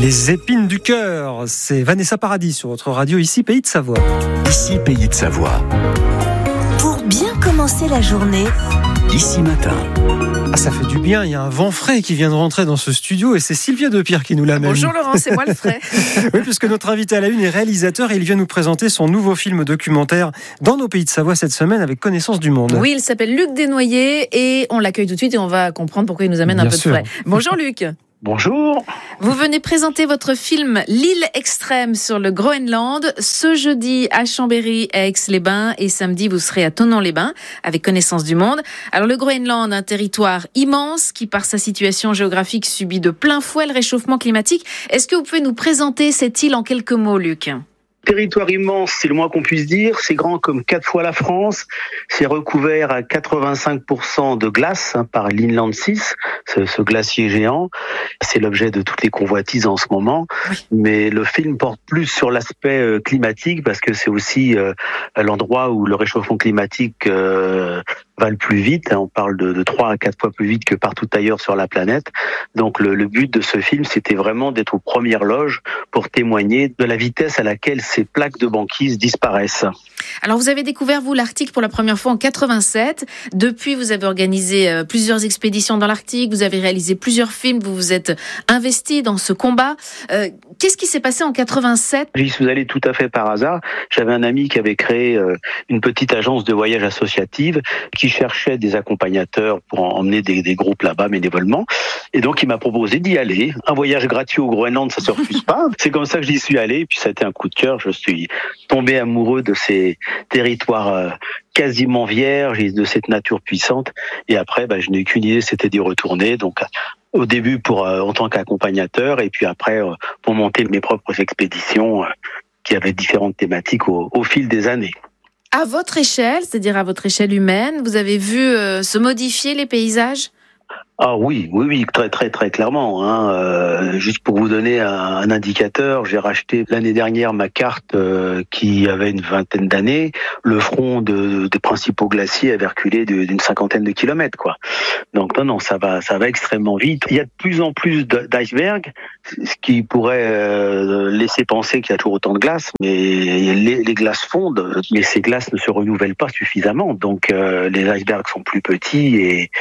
Les épines du cœur, c'est Vanessa Paradis sur votre radio, ici Pays de Savoie. Ici Pays de Savoie. Pour bien commencer la journée, Ici Matin. Ah, ça fait du bien, il y a un vent frais qui vient de rentrer dans ce studio et c'est Sylvia Depierre qui nous l'amène. Bonjour Laurent, c'est moi le frais. Oui, puisque notre invité à la une est réalisateur et il vient nous présenter son nouveau film documentaire dans nos Pays de Savoie cette semaine avec Connaissance du monde. Oui, il s'appelle Luc Desnoyers et on l'accueille tout de suite et on va comprendre pourquoi il nous amène un peu de frais. Bonjour Luc. Bonjour. Vous venez présenter votre film L'île extrême sur le Groenland ce jeudi à Chambéry, à Aix-les-Bains et samedi vous serez à Thonon-les-Bains avec Connaissance du monde. Alors le Groenland, un territoire immense qui par sa situation géographique subit de plein fouet le réchauffement climatique. Est-ce que vous pouvez nous présenter cette île en quelques mots, Luc ? Territoire immense, c'est le moins qu'on puisse dire. C'est grand comme 4 fois la France. C'est recouvert à 85% de glace par l'Inland 6, ce glacier géant. C'est l'objet de toutes les convoitises en ce moment. Oui. Mais le film porte plus sur l'aspect climatique parce que c'est aussi l'endroit où le réchauffement climatique va le plus vite. On parle de 3 à 4 fois plus vite que partout ailleurs sur la planète. Donc le but de ce film, c'était vraiment d'être aux premières loges pour témoigner de la vitesse à laquelle ces plaques de banquise disparaissent. Alors vous avez découvert, vous, l'Arctique pour la première fois en 87. Depuis, vous avez organisé plusieurs expéditions dans l'Arctique, vous avez réalisé plusieurs films, vous vous êtes investi dans ce combat. Qu'est-ce qui s'est passé en 87 ? J'y suis allé tout à fait par hasard. J'avais un ami qui avait créé une petite agence de voyage associative qui cherchait des accompagnateurs pour emmener des groupes là-bas bénévolement. Et donc il m'a proposé d'y aller. Un voyage gratuit au Groenland, ça se refuse pas. C'est comme ça que j'y suis allé. Et puis ça a été un coup de cœur. Je suis tombé amoureux de ces territoires quasiment vierges et de cette nature puissante. Et après, je n'ai qu'une idée, c'était d'y retourner. Donc au début en tant qu'accompagnateur et puis après pour monter mes propres expéditions qui avaient différentes thématiques au fil des années. À votre échelle, c'est-à-dire à votre échelle humaine, vous avez vu se modifier les paysages ? Ah oui, très très très clairement. Juste pour vous donner un indicateur, j'ai racheté l'année dernière ma carte qui avait une vingtaine d'années. Le front des principaux glaciers avait reculé d'une 50aine de kilomètres, quoi. Donc non, ça va extrêmement vite. Il y a de plus en plus d'icebergs, ce qui pourrait laisser penser qu'il y a toujours autant de glace, mais les glaces fondent, mais ces glaces ne se renouvellent pas suffisamment. Donc les icebergs sont plus petits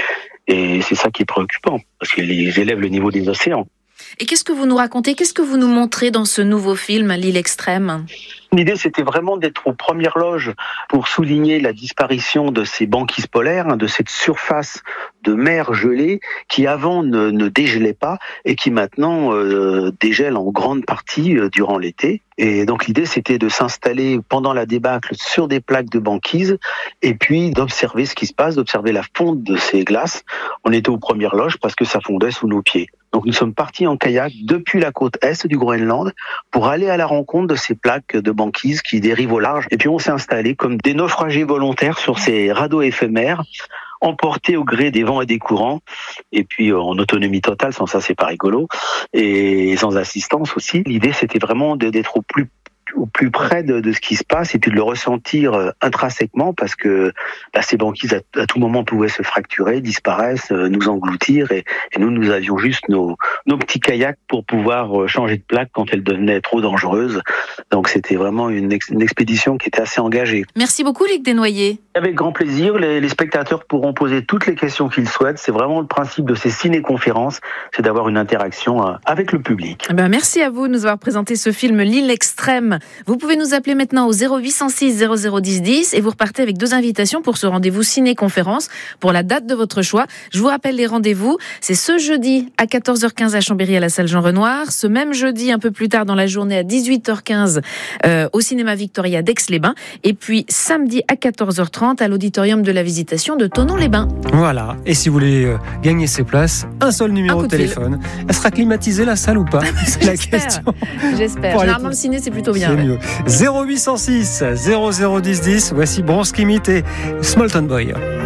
et c'est ça qui est préoccupant, parce qu'ils élèvent le niveau des océans. Et qu'est-ce que vous nous racontez ? Qu'est-ce que vous nous montrez dans ce nouveau film, L'île extrême ? L'idée, c'était vraiment d'être aux premières loges pour souligner la disparition de ces banquises polaires, de cette surface de mer gelée qui avant ne dégelait pas et qui maintenant dégèle en grande partie durant l'été. Et donc l'idée, c'était de s'installer pendant la débâcle sur des plaques de banquise et puis d'observer ce qui se passe, d'observer la fonte de ces glaces. On était aux premières loges parce que ça fondait sous nos pieds. Donc nous sommes partis en kayak depuis la côte est du Groenland pour aller à la rencontre de ces plaques de banquise qui dérivent au large. Et puis on s'est installé comme des naufragés volontaires sur ces radeaux éphémères, emportés au gré des vents et des courants, et puis en autonomie totale, sans ça c'est pas rigolo, et sans assistance aussi. L'idée c'était vraiment d'être au plus près de ce qui se passe et puis de le ressentir intrinsèquement parce que ces banquises à tout moment pouvaient se fracturer, disparaissent, nous engloutir et nous avions juste nos petits kayaks pour pouvoir changer de plaque quand elles devenaient trop dangereuses. Donc c'était vraiment une expédition qui était assez engagée. Merci beaucoup Luc Desnoyers. Avec grand plaisir, les spectateurs pourront poser toutes les questions qu'ils souhaitent. C'est vraiment le principe de ces ciné-conférences, c'est d'avoir une interaction avec le public. Merci à vous de nous avoir présenté ce film L'île extrême. Vous pouvez nous appeler maintenant au 0806 0010 10 et vous repartez avec 2 invitations pour ce rendez-vous ciné-conférence pour la date de votre choix. Je vous rappelle les rendez-vous, c'est ce jeudi à 14h15 à Chambéry à la salle Jean Renoir, ce même jeudi un peu plus tard dans la journée à 18h15 au cinéma Victoria d'Aix-les-Bains et puis samedi à 14h30 à l'auditorium de la Visitation de Thonon-les-Bains. Voilà, et si vous voulez gagner ces places, un seul numéro de téléphone. Elle sera climatisée la salle ou pas ? C'est la question. J'espère. Généralement le ciné c'est plutôt bien. C'est mieux. 0806 0010 10. Voici Bronze Kimit et Smolton Boy.